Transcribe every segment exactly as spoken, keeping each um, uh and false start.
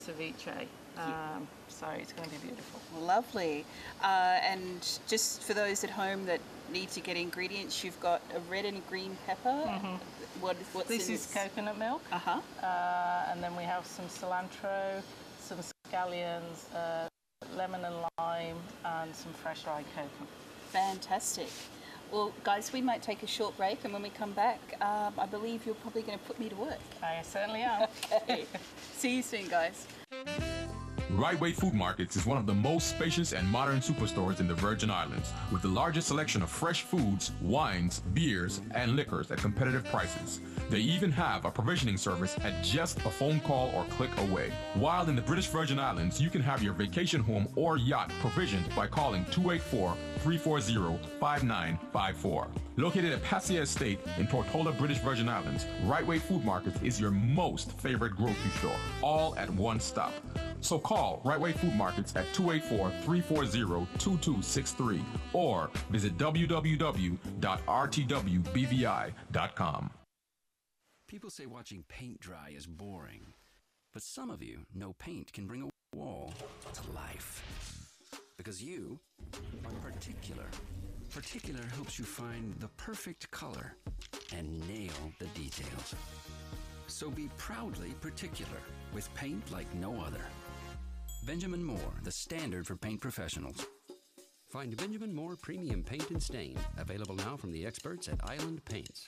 ceviche. Um, so it's going to be beautiful. Lovely. Uh, and just for those at home that need to get ingredients, you've got a red and green pepper. Mm-hmm. What, what's this in is this? coconut milk. Uh-huh. Uh, and then we have some cilantro, some scallions, uh, lemon and lime, and some fresh dried coconut. Fantastic. Well, guys, we might take a short break, and when we come back, um, I believe you're probably going to put me to work. I certainly am. Okay. See you soon, guys. Right Way Food Markets is one of the most spacious and modern superstores in the Virgin Islands, with the largest selection of fresh foods, wines, beers, and liquors at competitive prices. They even have a provisioning service at just a phone call or click away. While in the British Virgin Islands, you can have your vacation home or yacht provisioned by calling two eight four, three four zero, five nine five four. Located at Passia Estate in Tortola, British Virgin Islands, Right Way Food Markets is your most favorite grocery store, all at one stop. So call Right Way Food Markets at two eight four, three four zero, two two six three or visit w w w dot r t w b v i dot com. People say watching paint dry is boring, but some of you know paint can bring a wall to life. Because you are particular. Particular helps you find the perfect color and nail the details. So be proudly particular with paint like no other. Benjamin Moore, the standard for paint professionals. Find Benjamin Moore Premium Paint and Stain, available now from the experts at Island Paints.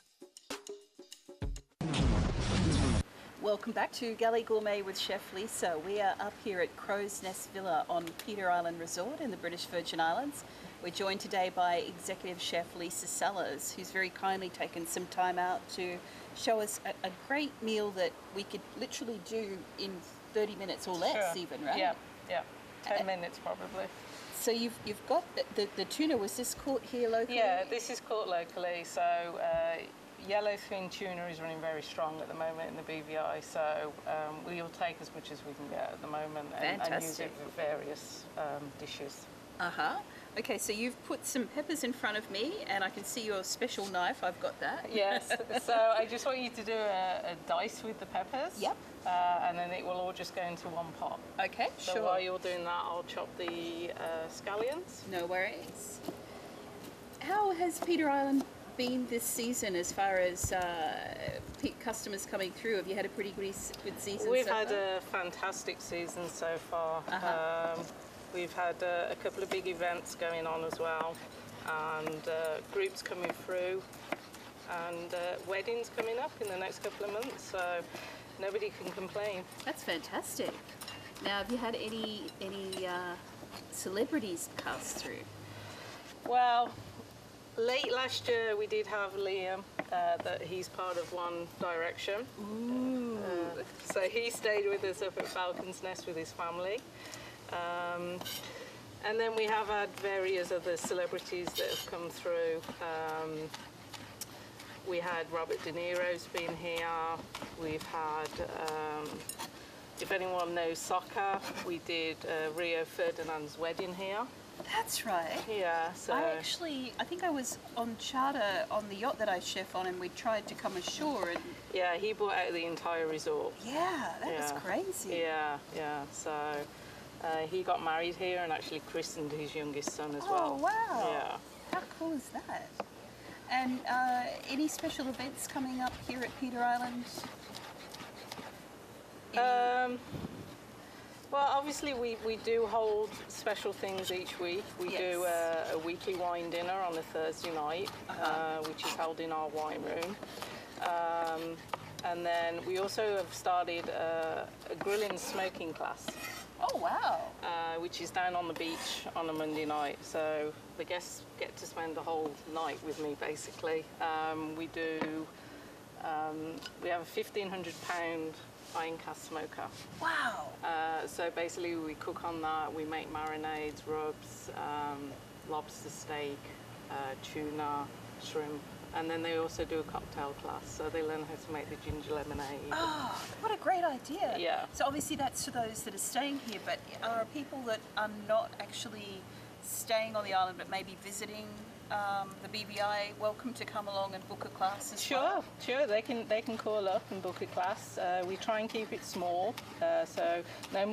Welcome back to Galley Gourmet with Chef Lisa. We are up here at Crow's Nest Villa on Peter Island Resort in the British Virgin Islands. We're joined today by Executive Chef Lisa Sellers, who's very kindly taken some time out to show us a, a great meal that we could literally do in thirty minutes or less, Sure. even, right? Yeah, yeah. ten minutes probably. So you've you've got the, the, the tuna. Was this caught here locally? Yeah, this is caught locally. So uh, yellowfin tuna is running very strong at the moment in the B V I. So um, we'll take as much as we can get at the moment and, and use it for various um, dishes. Uh-huh. Okay, so you've put some peppers in front of me, and I can see your special knife. I've got that. Yes. So I just want you to do a, a dice with the peppers. Yep. Uh, and then it will all just go into one pot. Okay, so sure. while you're doing that, I'll chop the uh, scallions. No worries. How has Peter Island been this season as far as uh, customers coming through? Have you had a pretty good, good season We've so had far? a fantastic season so far. Uh-huh. Um, we've had uh, a couple of big events going on as well, and uh, groups coming through, and uh, weddings coming up in the next couple of months, so nobody can complain. That's fantastic. Now, have you had any any uh, celebrities pass through? Well, late last year we did have Liam, uh, that he's part of One Direction. Ooh. Uh, so he stayed with us up at Falcon's Nest with his family. Um, and then we have had various other celebrities that have come through. Um, we had Robert De Niro's been here. We've had, um, if anyone knows soccer, we did uh, Rio Ferdinand's wedding here. That's right. Yeah, so... I actually, I think I was on charter on the yacht that I chef on, and we tried to come ashore and... Yeah, he bought out the entire resort. Yeah, that Yeah. was crazy. Yeah, yeah, so uh, he got married here and actually christened his youngest son as well. Oh, wow. Yeah. How cool is that? And uh, any special events coming up here at Peter Island? Any- Um, well, obviously we, we do hold special things each week. We Yes. do a, a weekly wine dinner on a Thursday night, Uh-huh. uh, which is held in our wine room. Um, and then we also have started a, a grilling smoking class, Oh, wow. uh, which is down on the beach on a Monday night. So the guests get to spend the whole night with me, basically. Um, we do, um, we have a fifteen hundred pound iron cast smoker. Wow. Uh, so basically we cook on that, we make marinades, rubs, um, lobster steak, uh, tuna, shrimp, and then they also do a cocktail class, so they learn how to make the ginger lemonade. Oh, what a great idea. Yeah. So obviously that's to those that are staying here, but are people that are not actually staying on the island but maybe visiting um, the B B I welcome to come along and book a class as Sure, well? sure. They can they can call up and book a class. Uh, we try and keep it small, uh, so no